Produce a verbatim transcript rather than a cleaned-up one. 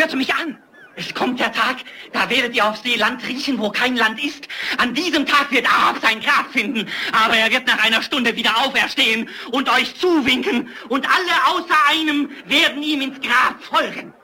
hört mich an. Es kommt der Tag, da werdet ihr auf See Land riechen, wo kein Land ist. An diesem Tag wird Ahab sein Grab finden, aber er wird nach einer Stunde wieder auferstehen und euch zuwinken und alle außer einem werden ihm ins Grab folgen.